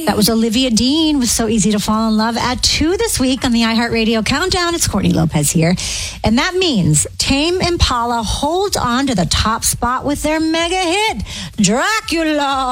That was Olivia Dean with So Easy to Fall in Love. At 2 this week on the iHeartRadio Countdown, it's Courtney Lopez here. And that means Tame Impala holds on to the top spot with their mega hit, Dracula.